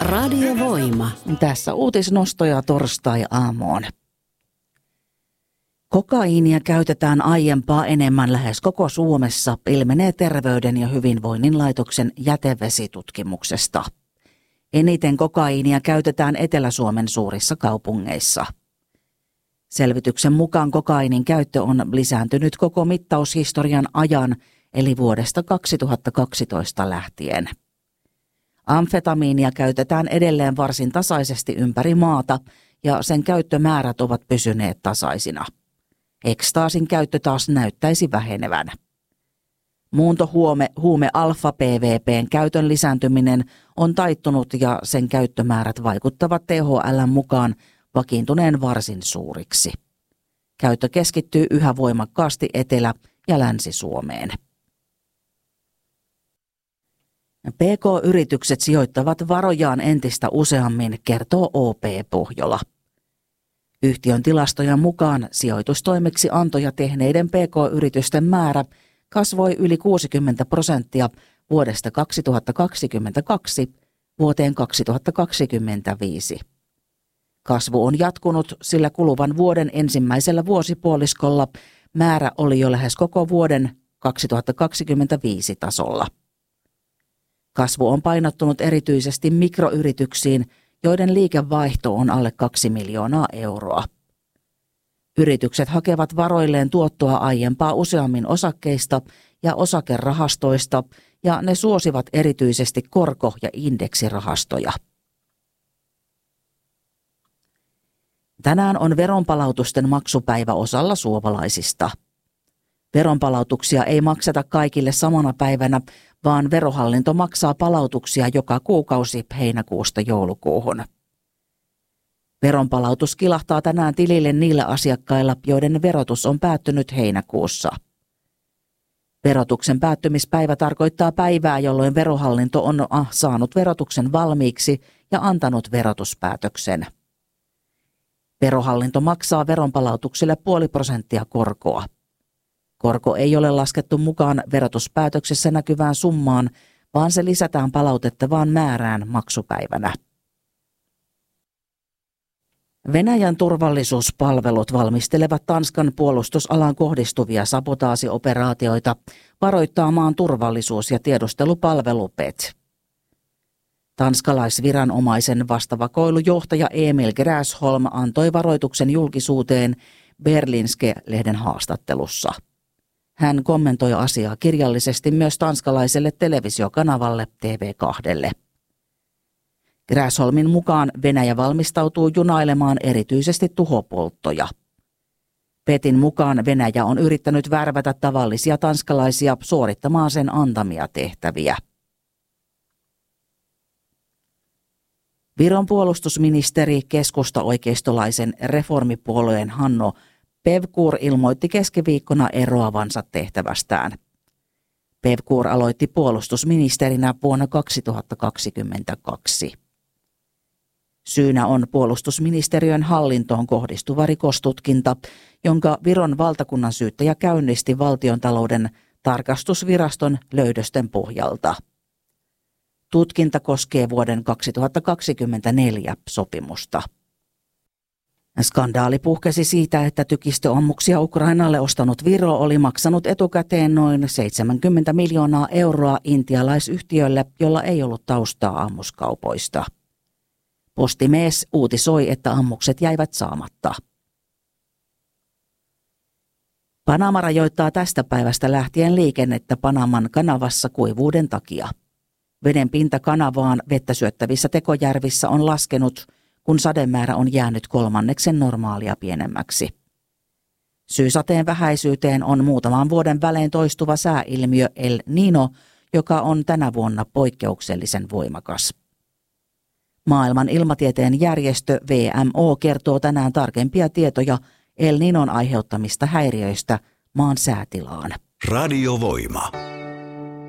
Radiovoima. Tässä uutisnostoja torstai-aamuun. Kokaiinia käytetään aiempaa enemmän lähes koko Suomessa, ilmenee Terveyden ja hyvinvoinnin laitoksen jätevesitutkimuksesta. Eniten kokaiinia käytetään Etelä-Suomen suurissa kaupungeissa. Selvityksen mukaan kokaiinin käyttö on lisääntynyt koko mittaushistorian ajan, eli vuodesta 2012 lähtien. Amfetamiinia käytetään edelleen varsin tasaisesti ympäri maata ja sen käyttömäärät ovat pysyneet tasaisina. Ekstaasin käyttö taas näyttäisi vähenevän. Muuntohuume alfa-PVP:n käytön lisääntyminen on taittunut ja sen käyttömäärät vaikuttavat THL:n mukaan vakiintuneen varsin suuriksi. Käyttö keskittyy yhä voimakkaasti Etelä- ja Länsi-Suomeen. PK-yritykset sijoittavat varojaan entistä useammin, kertoo OP Pohjola. Yhtiön tilastojen mukaan sijoitustoimeksiantoja tehneiden PK-yritysten määrä kasvoi yli 60% vuodesta 2022 vuoteen 2025. Kasvu on jatkunut, sillä kuluvan vuoden ensimmäisellä vuosipuoliskolla määrä oli jo lähes koko vuoden 2025 tasolla. Kasvu on painottunut erityisesti mikroyrityksiin, joiden liikevaihto on alle 2 miljoonaa euroa. Yritykset hakevat varoilleen tuottoa aiempaa useammin osakkeista ja osakerahastoista, ja ne suosivat erityisesti korko- ja indeksirahastoja. Tänään on veronpalautusten maksupäivä osalla suomalaisista. Veronpalautuksia ei makseta kaikille samana päivänä, vaan Verohallinto maksaa palautuksia joka kuukausi heinäkuusta joulukuuhun. Veronpalautus kilahtaa tänään tilille niillä asiakkailla, joiden verotus on päättynyt heinäkuussa. Verotuksen päättymispäivä tarkoittaa päivää, jolloin Verohallinto on saanut verotuksen valmiiksi ja antanut verotuspäätöksen. Verohallinto maksaa veronpalautuksille 0,5% korkoa. Korko ei ole laskettu mukaan verotuspäätöksessä näkyvään summaan, vaan se lisätään palautettavaan määrään maksupäivänä. Venäjän turvallisuuspalvelut valmistelevat Tanskan puolustusalaan kohdistuvia sabotaasioperaatioita, varoittaa maan turvallisuus- ja tiedustelupalvelu PET. Tanskalaisviranomaisen vastavakoilujohtaja Emil Gräsholm antoi varoituksen julkisuuteen Berlingske-lehden haastattelussa. Hän kommentoi asiaa kirjallisesti myös tanskalaiselle televisiokanavalle TV2:lle. Gräsholmin mukaan Venäjä valmistautuu junailemaan erityisesti tuhopolttoja. PETin mukaan Venäjä on yrittänyt värvätä tavallisia tanskalaisia suorittamaan sen antamia tehtäviä. Viron puolustusministeri keskusta-oikeistolaisen reformipuolueen Hanno Pevkur ilmoitti keskiviikkona eroavansa tehtävästään. Pevkur aloitti puolustusministerinä vuonna 2022. Syynä on puolustusministeriön hallintoon kohdistuva rikostutkinta, jonka Viron valtakunnansyyttäjä käynnisti Valtiontalouden tarkastusviraston löydösten pohjalta. Tutkinta koskee vuoden 2024 sopimusta. Skandaali puhkesi siitä, että tykistöammuksia Ukrainalle ostanut Viro oli maksanut etukäteen noin 70 miljoonaa euroa intialaisyhtiölle, jolla ei ollut taustaa ammuskaupoista. Postimees uutisoi, että ammukset jäivät saamatta. Panama rajoittaa tästä päivästä lähtien liikennettä Panaman kanavassa kuivuuden takia. Veden pinta kanavaan vettä syöttävissä tekojärvissä on laskenut, kun sademäärä on jäänyt 1/3 normaalia pienemmäksi. Syy sateen vähäisyyteen on muutaman vuoden välein toistuva sääilmiö El Niño, joka on tänä vuonna poikkeuksellisen voimakas. Maailman ilmatieteen järjestö WMO kertoo tänään tarkempia tietoja El Niñon aiheuttamista häiriöistä maan säätilaan. Radiovoima.